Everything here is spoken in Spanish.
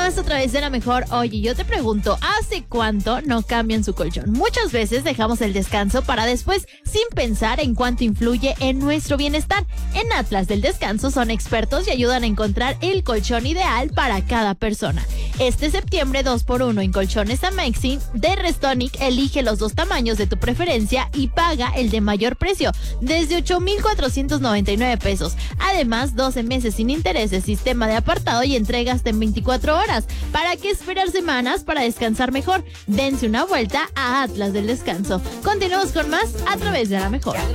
más a través de La Mejor. Oye, yo te pregunto, ¿hace cuánto no cambian su colchón? Muchas veces dejamos el descanso para después, sin pensar en cuánto influye en nuestro bienestar. En Atlas del Descanso son expertos y ayudan a encontrar el colchón ideal para cada persona. Este septiembre 2x1 en colchones Amazing de Restonic, elige los 2 tamaños de tu preferencia y paga el de mayor precio, desde 8,499 pesos. Además, 12 meses sin intereses, sistema de apartado y entregas en 24 horas. ¿Para qué esperar semanas para descansar mejor? Dense una vuelta a Atlas del Descanso. Continuamos con más a través de La Mejor.